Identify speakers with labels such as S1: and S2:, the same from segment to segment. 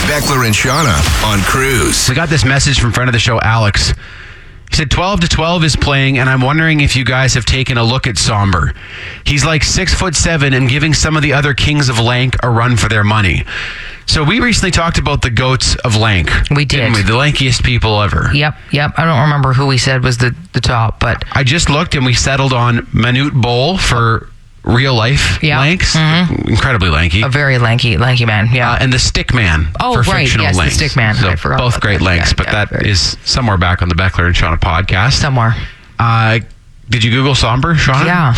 S1: Beckler and Shauna on Cruise.
S2: We got this message from friend of the show, Alex. He said 12 to 12 is playing, and I'm wondering if you guys have taken a look at Somber. He's like 6'7" and giving some of the other kings of Lank a run for their money. So we recently talked about the goats of Lank.
S3: We did.
S2: Didn't we? The lankiest people ever.
S3: Yep. I don't remember who we said was the top, but
S2: I just looked and we settled on Manute Bol for real life Lanks. Mm-hmm. Incredibly lanky.
S3: A very lanky man, yeah.
S2: And the Stick Man for fictional
S3: yes,
S2: Lanks.
S3: the Stick Man.
S2: So
S3: I forgot
S2: both
S3: about
S2: great
S3: that.
S2: Lanks, but that is somewhere back on the Beckler and Shauna podcast.
S3: Somewhere.
S2: Did you Google Somber, Shauna?
S3: Yeah.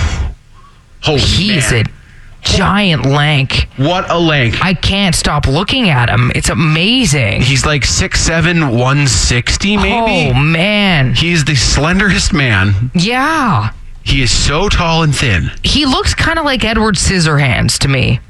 S2: Holy
S3: He's
S2: man.
S3: a giant lank.
S2: What a lank.
S3: I can't stop looking at him. It's amazing.
S2: He's like 6'7", 160 maybe.
S3: Oh, man.
S2: He's the slenderest man.
S3: Yeah.
S2: He is so tall and thin.
S3: He looks kind of like Edward Scissorhands to me.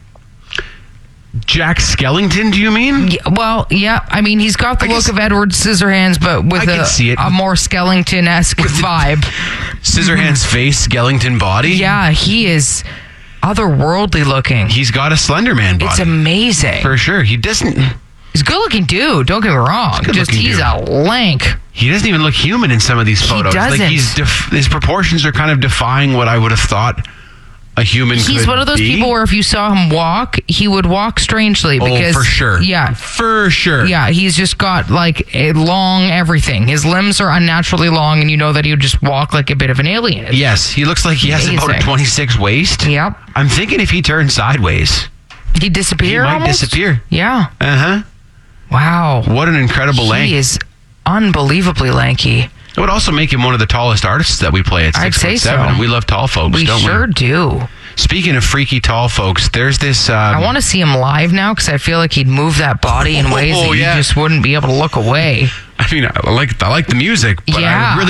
S2: Jack Skellington, do you mean?
S3: Yeah, well, yeah. I mean, he's got the look of Edward Scissorhands, but with a more Skellington-esque vibe.
S2: Scissorhands face, Skellington body?
S3: Yeah, he is otherworldly looking.
S2: He's got a slender man body.
S3: It's amazing.
S2: For sure. He doesn't...
S3: He's a good-looking dude, don't get me wrong. He's a lank.
S2: He doesn't even look human in some of these photos.
S3: He doesn't.
S2: Like his proportions are kind of defying what I would have thought a human could be.
S3: He's one of those people where if you saw him walk, he would walk strangely. Because,
S2: for sure.
S3: Yeah.
S2: For sure.
S3: Yeah, he's just got like a long everything. His limbs are unnaturally long, and you know that he would just walk like a bit of an alien.
S2: Yes, he looks like he has about a 26 waist.
S3: Yep.
S2: I'm thinking if he turned sideways,
S3: he'd disappear.
S2: He might
S3: almost?
S2: disappear.
S3: Yeah.
S2: Uh-huh.
S3: Wow.
S2: What an incredible lank.
S3: He is unbelievably lanky.
S2: It would also make him one of the tallest artists that we play at 6'7".
S3: I'd say so.
S2: We love tall folks, don't we?
S3: We sure do.
S2: Speaking of freaky tall folks, there's this...
S3: I want to see him live now because I feel like he'd move that body in ways that you just wouldn't be able to look away.
S2: I mean, I like the music, but I really